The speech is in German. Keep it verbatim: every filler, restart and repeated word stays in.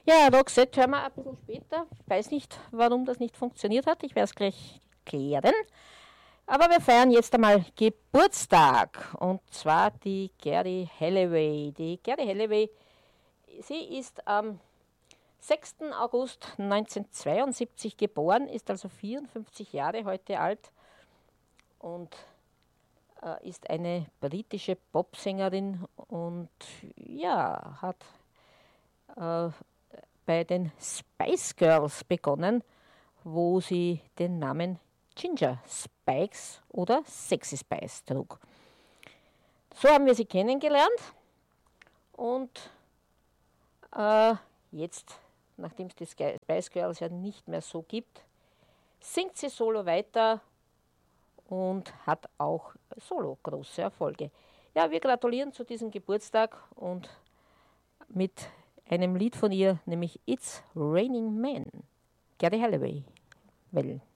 Ja, Roxette hören wir ein bisschen später. Ich weiß nicht, warum das nicht funktioniert hat. Ich werde es gleich klären. Aber wir feiern jetzt einmal Geburtstag. Und zwar die Geri Halliway. Die Geri Halliway, sie ist am sechsten August neunzehnhundertzweiundsiebzig geboren, ist also vierundfünfzig Jahre heute alt und äh, ist eine britische Popsängerin und ja, hat äh, bei den Spice Girls begonnen, wo sie den Namen Ginger Spikes oder Sexy Spice trug. So haben wir sie kennengelernt und äh, jetzt, nachdem es die Spice Girls ja nicht mehr so gibt, singt sie solo weiter und hat auch solo große Erfolge. Ja, wir gratulieren zu diesem Geburtstag und mit einem Lied von ihr, nämlich It's Raining Men. Geri Halliway. Well.